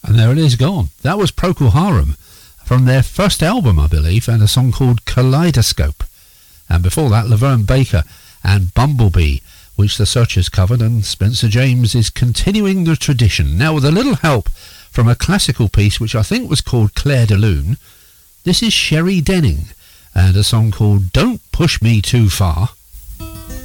And there it is, gone. That was Procol Harum from their first album, I believe, and a song called Kaleidoscope. And before that, Laverne Baker and Bumblebee, which the Searchers covered, and Spencer James is continuing the tradition. Now, with a little help from a classical piece which I think was called Claire de Lune, this is Sherry Denning and a song called Don't Push Me Too Far.